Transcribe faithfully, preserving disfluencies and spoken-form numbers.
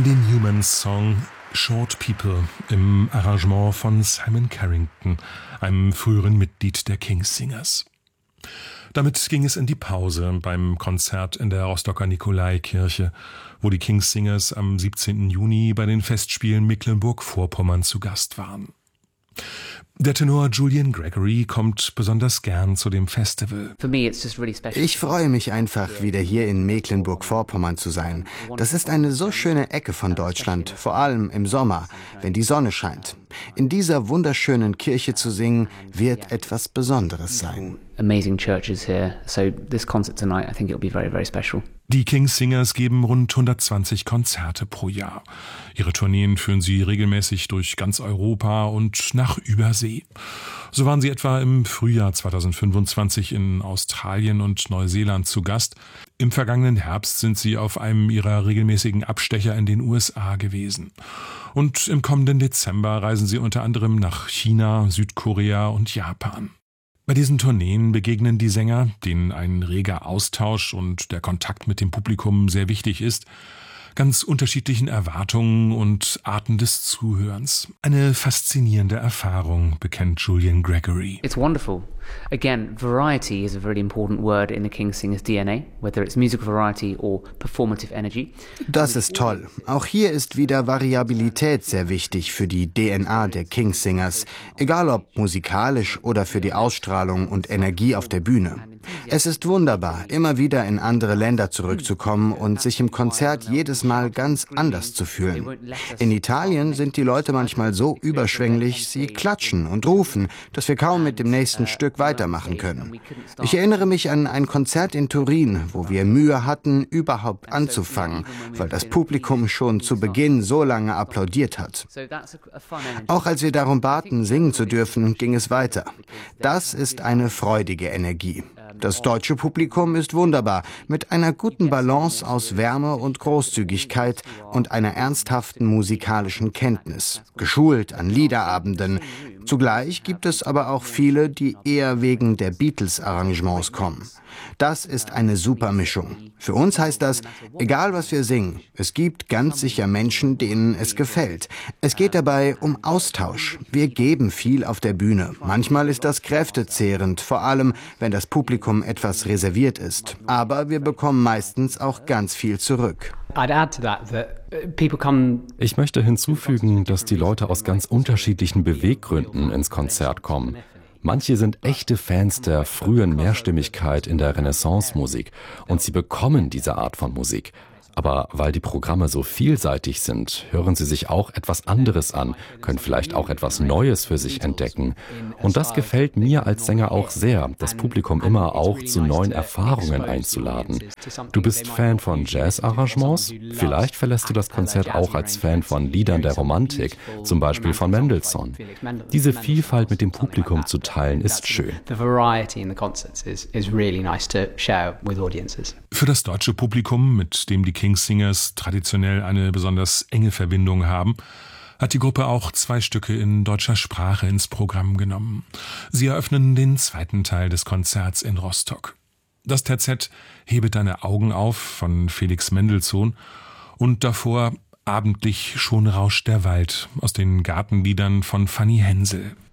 Randy Newmans Song Short People im Arrangement von Simon Carrington, einem früheren Mitglied der King's Singers. Damit ging es in die Pause beim Konzert in der Rostocker Nikolaikirche, wo die King's Singers am siebzehnten Juni bei den Festspielen Mecklenburg-Vorpommern zu Gast waren. Der Tenor Julian Gregory kommt besonders gern zu dem Festival. Ich freue mich einfach, wieder hier in Mecklenburg-Vorpommern zu sein. Das ist eine so schöne Ecke von Deutschland, vor allem im Sommer, wenn die Sonne scheint. In dieser wunderschönen Kirche zu singen, wird etwas Besonderes sein. Amazing churches here, so this concert tonight, I think it'll be very, very special. Die King's Singers geben rund hundertzwanzig Konzerte pro Jahr. Ihre Tourneen führen sie regelmäßig durch ganz Europa und nach Übersee. So waren sie etwa im Frühjahr zweitausendfünfundzwanzig in Australien und Neuseeland zu Gast. Im vergangenen Herbst sind sie auf einem ihrer regelmäßigen Abstecher in den U S A gewesen. Und im kommenden Dezember reisen sie unter anderem nach China, Südkorea und Japan. Bei diesen Tourneen begegnen die Sänger, denen ein reger Austausch und der Kontakt mit dem Publikum sehr wichtig ist, ganz unterschiedlichen Erwartungen und Arten des Zuhörens. Eine faszinierende Erfahrung, bekennt Julian Gregory. It's wonderful. Again, variety is a very important word in the King's Singers D N A, whether it's musical variety or performative energy. Das ist toll. Auch hier ist wieder Variabilität sehr wichtig für die D N A der King's Singers, egal ob musikalisch oder für die Ausstrahlung und Energie auf der Bühne. Es ist wunderbar, immer wieder in andere Länder zurückzukommen und sich im Konzert jedes Mal ganz anders zu fühlen. In Italien sind die Leute manchmal so überschwänglich, sie klatschen und rufen, dass wir kaum mit dem nächsten Stück weitermachen können. Ich erinnere mich an ein Konzert in Turin, wo wir Mühe hatten, überhaupt anzufangen, weil das Publikum schon zu Beginn so lange applaudiert hat. Auch als wir darum baten, singen zu dürfen, ging es weiter. Das ist eine freudige Energie. Das deutsche Publikum ist wunderbar, mit einer guten Balance aus Wärme und Großzügigkeit und einer ernsthaften musikalischen Kenntnis, geschult an Liederabenden. Zugleich gibt es aber auch viele, die eher wegen der Beatles-Arrangements kommen. Das ist eine super Mischung. Für uns heißt das, egal was wir singen, es gibt ganz sicher Menschen, denen es gefällt. Es geht dabei um Austausch. Wir geben viel auf der Bühne. Manchmal ist das kräftezehrend, vor allem wenn das Publikum etwas reserviert ist. Aber wir bekommen meistens auch ganz viel zurück. Ich möchte hinzufügen, dass die Leute aus ganz unterschiedlichen Beweggründen ins Konzert kommen. Manche sind echte Fans der frühen Mehrstimmigkeit in der Renaissance-Musik und sie bekommen diese Art von Musik. Aber weil die Programme so vielseitig sind, hören sie sich auch etwas anderes an, können vielleicht auch etwas Neues für sich entdecken. Und das gefällt mir als Sänger auch sehr, das Publikum immer auch zu neuen Erfahrungen einzuladen. Du bist Fan von Jazz-Arrangements? Vielleicht verlässt du das Konzert auch als Fan von Liedern der Romantik, zum Beispiel von Mendelssohn. Diese Vielfalt mit dem Publikum zu teilen, ist schön. Für das deutsche Publikum, mit dem die King's Singers traditionell eine besonders enge Verbindung haben, hat die Gruppe auch zwei Stücke in deutscher Sprache ins Programm genommen. Sie eröffnen den zweiten Teil des Konzerts in Rostock. Das Terzett Hebe deine Augen auf von Felix Mendelssohn und davor Abendlich schon rauscht der Wald aus den Gartenliedern von Fanny Hensel.